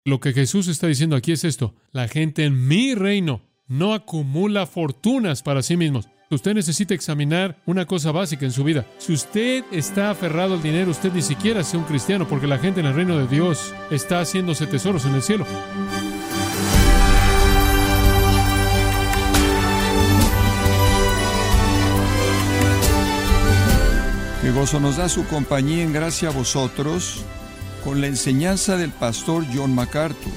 Lo que Jesús está diciendo aquí es esto: la gente en mi reino no acumula fortunas para sí mismos. Usted necesita examinar una cosa básica en su vida. Si usted está aferrado al dinero, usted ni siquiera es un cristiano, porque la gente en el reino de Dios está haciéndose tesoros en el cielo. Qué gozo nos da su compañía en gracia a vosotros con la enseñanza del pastor John MacArthur.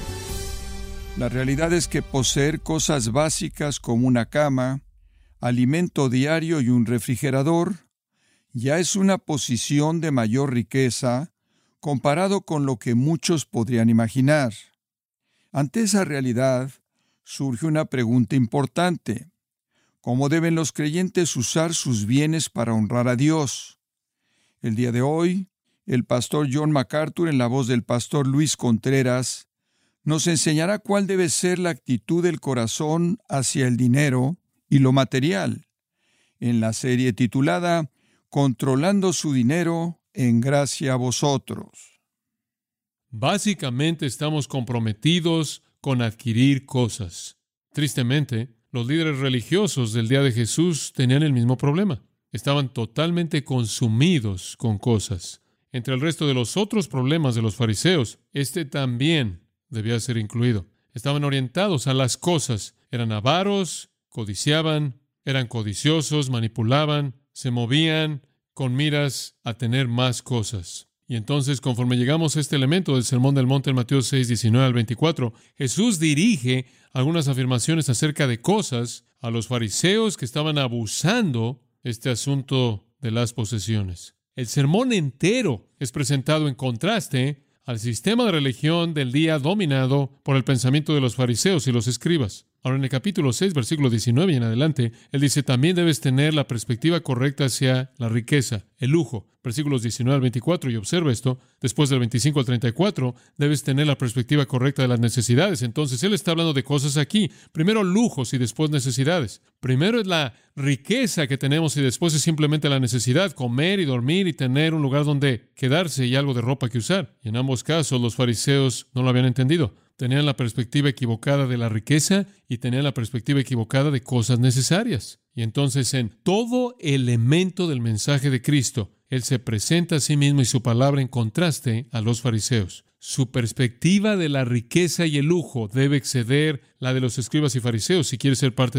La realidad es que poseer cosas básicas como una cama, alimento diario y un refrigerador ya es una posición de mayor riqueza comparado con lo que muchos podrían imaginar. Ante esa realidad surge una pregunta importante: ¿cómo deben los creyentes usar sus bienes para honrar a Dios? El día de hoy, el pastor John MacArthur, en la voz del pastor Luis Contreras, nos enseñará cuál debe ser la actitud del corazón hacia el dinero y lo material, en la serie titulada Controlando su dinero en gracia a vosotros. Básicamente estamos comprometidos con adquirir cosas. Tristemente, los líderes religiosos del día de Jesús tenían el mismo problema. Estaban totalmente consumidos con cosas. Entre el resto de los otros problemas de los fariseos, este también debía ser incluido. Estaban orientados a las cosas. Eran avaros, codiciaban, eran codiciosos, manipulaban, se movían con miras a tener más cosas. Y entonces, conforme llegamos a este elemento del Sermón del Monte en Mateo 6, 19 al 24, Jesús dirige algunas afirmaciones acerca de cosas a los fariseos que estaban abusando este asunto de las posesiones. El sermón entero es presentado en contraste al sistema de religión del día dominado por el pensamiento de los fariseos y los escribas. Ahora, en el capítulo 6, versículo 19 y en adelante, él dice: también debes tener la perspectiva correcta hacia la riqueza, el lujo. Versículos 19 al 24, y observa esto, después del 25 al 34, debes tener la perspectiva correcta de las necesidades. Entonces, él está hablando de cosas aquí. Primero lujos y después necesidades. Primero es la riqueza que tenemos y después es simplemente la necesidad: comer y dormir y tener un lugar donde quedarse y algo de ropa que usar. Y en ambos casos, los fariseos no lo habían entendido. Tenían la perspectiva equivocada de la riqueza y tenían la perspectiva equivocada de cosas necesarias. Y entonces, en todo elemento del mensaje de Cristo, Él se presenta a sí mismo y su palabra en contraste a los fariseos. Su perspectiva de la riqueza y el lujo debe exceder la de los escribas y fariseos si quiere ser parte